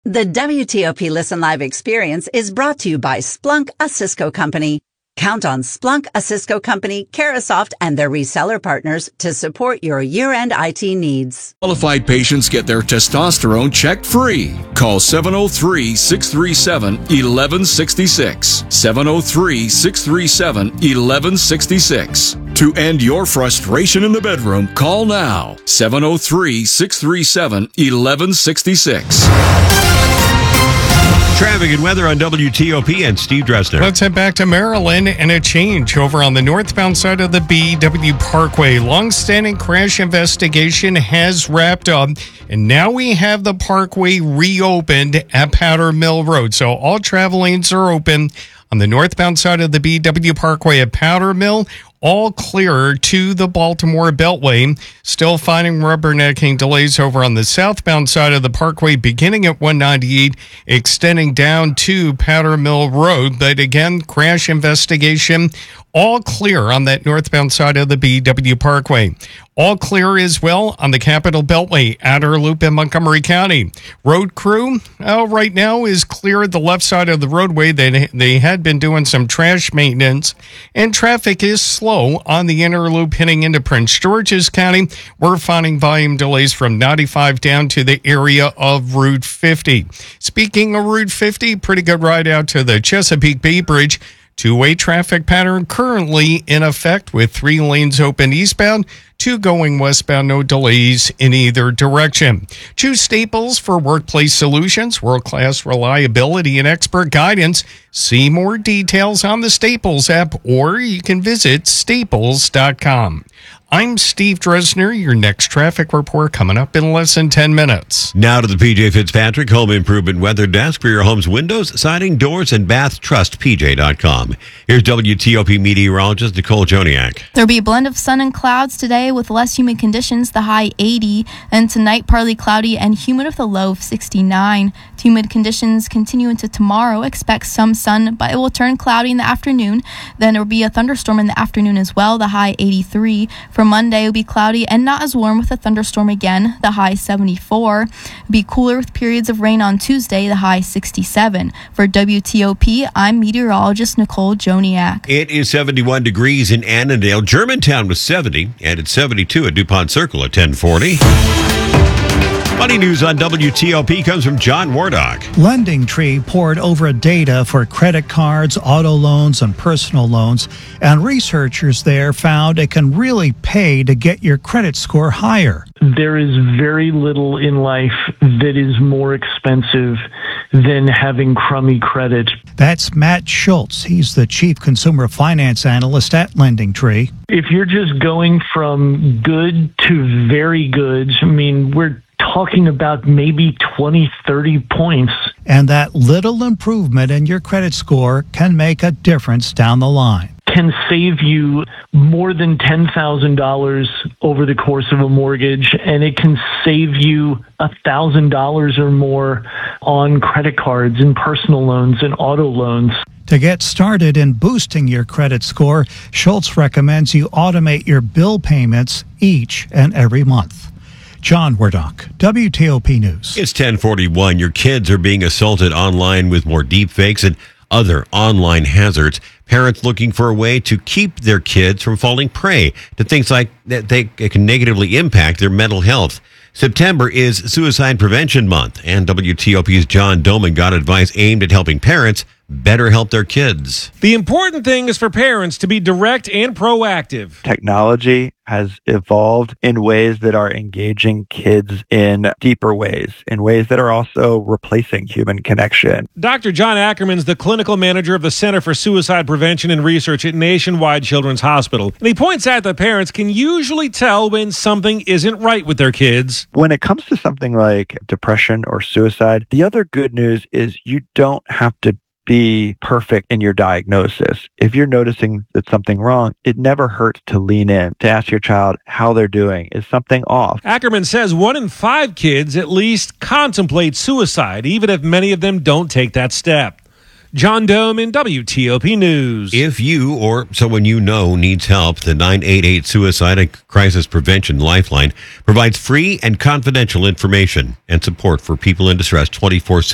The WTOP Listen Live experience is brought to you by Splunk, a Cisco company. Count on Splunk, a Cisco company, Carahsoft, and their reseller partners to support your year-end IT needs. Qualified patients get their testosterone checked free. Call 703-637-1166. 703-637-1166. To end your frustration in the bedroom, call now. 703-637-1166. Traffic and weather on WTOP and Steve Dresner. Let's head back to Maryland and a change over on the northbound side of the BW Parkway. Long-standing crash investigation has wrapped up, and now we have the parkway reopened at Powder Mill Road. So all travel lanes are open on the northbound side of the BW Parkway at Powder Mill. All clear to the Baltimore Beltway. Still finding rubbernecking delays over on the southbound side of the parkway, beginning at 198, extending down to Powder Mill Road. But again, crash investigation, all clear on that northbound side of the BW Parkway. All clear as well on the Capitol Beltway, Outer Loop in Montgomery County. Road crew, right now is clear at the left side of the roadway. They had been doing some trash maintenance, and traffic is slow on the inner loop heading into Prince George's County. We're finding volume delays from 95 down to the area of Route 50. Speaking of Route 50, pretty good ride out to the Chesapeake Bay Bridge. Two-way traffic pattern currently in effect with 3 lanes open eastbound, 2 going westbound, no delays in either direction. Choose Staples for workplace solutions, world-class reliability and expert guidance. See more details on the Staples app, or you can visit staples.com. I'm Steve Dresner. Your next traffic report coming up in less than 10 minutes. Now to the PJ Fitzpatrick Home Improvement Weather Desk for your home's windows, siding, doors, and bath. Trust PJ.com. Here's WTOP meteorologist Nicole Joniak. There'll be a blend of sun and clouds today with less humid conditions, the high 80, and tonight partly cloudy and humid with a low of 69. Humid conditions continue into tomorrow. Expect some sun, but it will turn cloudy in the afternoon. Then there will be a thunderstorm in the afternoon as well, the high 83. For Monday, it will be cloudy and not as warm with a thunderstorm again, the high 74. It'll be cooler with periods of rain on Tuesday, the high 67. For WTOP, I'm meteorologist Nicole Joniak. It is 71 degrees in Annandale. Germantown was 70, and it's 72 at DuPont Circle at 1040. Money news on WTOP comes from John Wardock. LendingTree poured over data for credit cards, auto loans, and personal loans, and researchers there found it can really pay to get your credit score higher. There is very little in life that is more expensive than having crummy credit. That's Matt Schultz. He's the chief consumer finance analyst at LendingTree. If you're just going from good to very good, I mean, we're talking about maybe 20, 30 points. And that little improvement in your credit score can make a difference down the line. Can save you more than $10,000 over the course of a mortgage, and it can save you $1,000 or more on credit cards and personal loans and auto loans. To get started in boosting your credit score, Schultz recommends you automate your bill payments each and every month. John Wardock, WTOP News. It's 1041. Your kids are being assaulted online with more deepfakes and other online hazards. Parents looking for a way to keep their kids from falling prey to things like that it can negatively impact their mental health. September is Suicide Prevention Month, and WTOP's John Doman got advice aimed at helping parents better help their kids. The important thing is for parents to be direct and proactive. Technology has evolved in ways that are engaging kids in deeper ways, in ways that are also replacing human connection. Dr. John Ackerman is the clinical manager of the Center for Suicide Prevention and Research at Nationwide Children's Hospital. And he points out that parents can usually tell when something isn't right with their kids. When it comes to something like depression or suicide, the other good news is you don't have to be perfect in your diagnosis. If you're noticing that something wrong, it never hurts to lean in, to ask your child how they're doing. Is something off? Ackerman says 1 in 5 kids at least contemplate suicide, even if many of them don't take that step. John Doman, WTOP News. If you or someone you know needs help, the 988 Suicide and Crisis Prevention Lifeline provides free and confidential information and support for people in distress 24/7.